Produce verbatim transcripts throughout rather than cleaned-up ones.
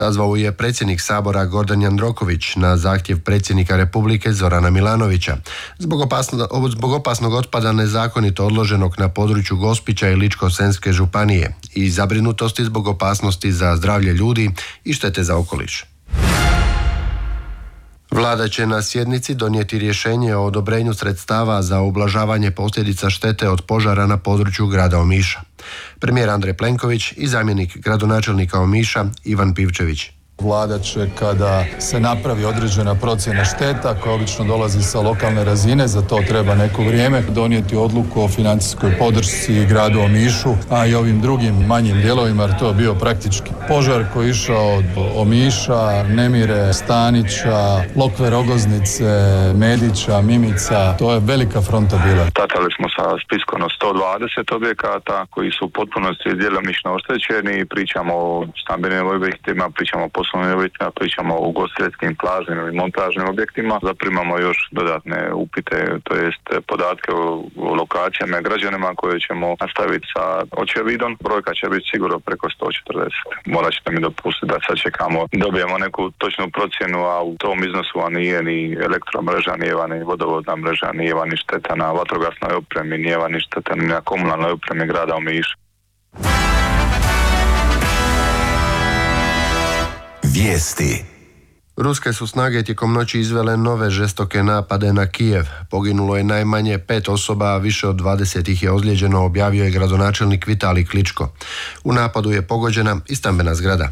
Nazvao je predsjednik Sabora Gordan Jandroković na zahtjev predsjednika Republike Zorana Milanovića zbog, opasno, zbog opasnog otpada nezakonito odloženog na području Gospića i Ličko-senjske županije i zabrinutosti zbog opasnosti za zdravlje ljudi i štete za okoliš. Vlada će na sjednici donijeti rješenje o odobrenju sredstava za ublažavanje posljedica štete od požara na području grada Omiša. Premijer Andrej Plenković i zamjenik gradonačelnika Omiša Ivan Pivčević. Vlada će, kada se napravi određena procjena šteta koja obično dolazi sa lokalne razine, za to treba neko vrijeme, donijeti odluku o financijskoj podršci gradu Omišu, a i ovim drugim manjim dijelovima, jer to je bio praktički požar koji je išao od Omiša, Nemire, Stanića, Lokve, Rogoznice, Medića, Mimica. To je velika fronta bila. Startali smo sa spiskom od sto dvadeset objekata koji su u potpunosti djelomično oštećeni. Pričamo o stambenim objektima, pričamo o poslovnim objektima, pričamo o ugostiteljskim, plažnim ili montažnim objektima. Zaprimamo još dodatne upite, to jest podatke o, o lokacijama i građanima koje ćemo nastaviti sa očevidom. Brojka će biti sigurno preko sto četrdeset. Morat ćete mi dopustiti da sad čekamo, dobijemo neku točnu procjenu, a u tom iznosu nije ni elektromreža, nije ni vodovodna mreža, nije ni šteta na vatrogasnoj opremi, nije ni šteta ni na komunalnoj opremi grada Omiša. Vijesti. Ruske su snage tijekom noći izvele nove žestoke napade na Kijev. Poginulo je najmanje pet osoba, a više od dvadeset ih je ozlijeđeno, objavio je gradonačelnik Vitalij Kličko. U napadu je pogođena i stambena zgrada.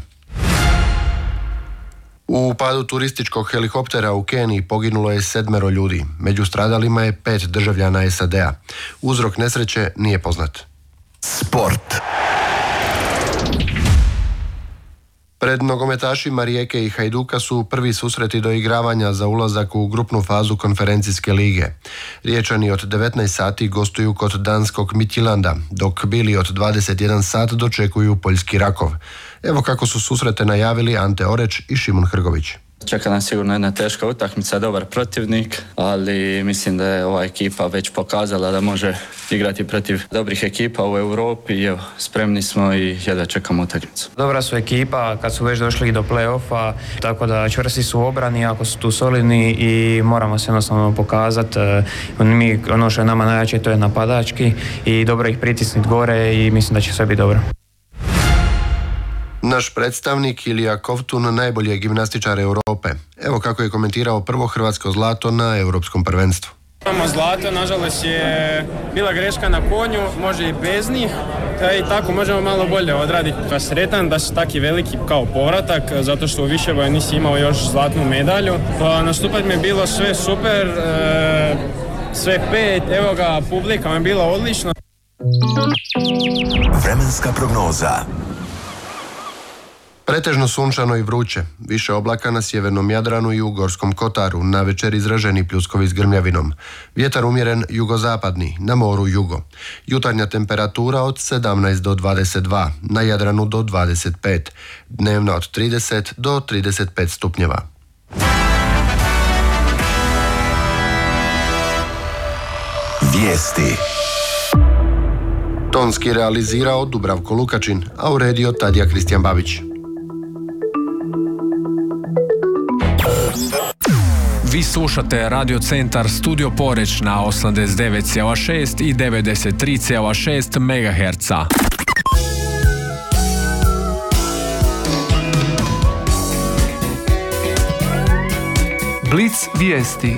U padu turističkog helikoptera u Keniji poginulo je sedmero ljudi. Među stradalima je pet državljana es a de a. Uzrok nesreće nije poznat. Sport. Pred nogometašima Rijeke i Hajduka su prvi susreti do igravanja za ulazak u grupnu fazu konferencijske lige. Riječani od devetnaest sati gostuju kod danskog Midtjylanda, dok bili od dvadeset jedan sat dočekuju poljski Rakov. Evo kako su susrete najavili Ante Oreć i Šimun Hrgović. Čeka nam sigurno jedna teška utakmica, dobar protivnik, ali mislim da je ova ekipa već pokazala da može igrati protiv dobrih ekipa u Europi i evo, spremni smo i jedva čekamo utakmicu. Dobra su ekipa kad su već došli do play-offa, tako da čvrsti su u obrani, ako su tu solidni i moramo se jednostavno pokazati. Mi, ono što je nama najjače, to je napadački i dobro ih pritisniti gore i mislim da će sve biti dobro. Naš predstavnik Ilija Kovtun najbolji je gimnastičar Europe. Evo kako je komentirao prvo hrvatsko zlato na europskom prvenstvu. Imamo zlato, nažalost je bila greška na konju, može i bez njih, i tako možemo malo bolje odraditi. Pa sretan da su taki veliki kao povratak, zato što u Viševoju nisi imao još zlatnu medalju. Pa nastupati mi je bilo sve super, e, sve pet, evo ga, publika mi je bila odlična. Vremenska prognoza. Pretežno sunčano i vruće, više oblaka na sjevernom Jadranu i u Gorskom Kotaru, navečer izraženi pljuskovi s grmljavinom. Vjetar umjeren jugozapadni, na moru jugo. Jutarnja temperatura od sedamnaest do dvadeset dva, na Jadranu do dvadeset pet, dnevna od trideset do trideset pet stupnjeva. Vijesti. Tonski realizirao Dubravko Lukačin, a uredio Tadija Kristijan Babić. Vi slušate Radio Centar Studio Poreč na osamdeset devet zarez šest i devedeset tri zarez šest megaherca. Blic vijesti.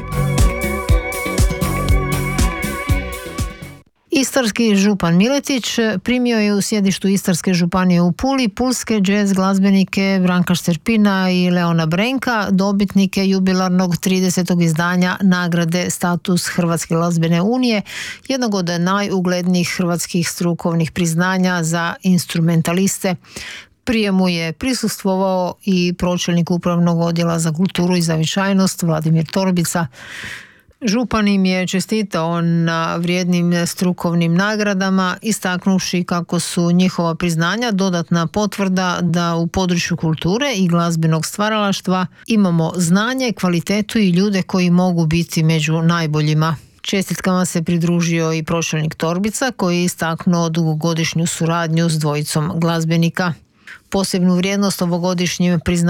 Istarski župan Miletić primio je u sjedištu Istarske županije u Puli pulske džez glazbenike Branka Šterpina i Leona Brenka, dobitnike jubilarnog tridesetog izdanja nagrade Status Hrvatske glazbene unije, jednog od najuglednijih hrvatskih strukovnih priznanja za instrumentaliste. Prijemu je prisustvovao i pročelnik upravnog odjela za kulturu i zavičajnost Vladimir Torbica. Župan im je čestitao na vrijednim strukovnim nagradama, istaknuvši kako su njihova priznanja dodatna potvrda da u području kulture i glazbenog stvaralaštva imamo znanje, kvalitetu i ljude koji mogu biti među najboljima. Čestitkama se pridružio i pročelnik Torbica koji je istaknuo dugogodišnju suradnju s dvojicom glazbenika. Posebnu vrijednost ovogodišnjem priznavanju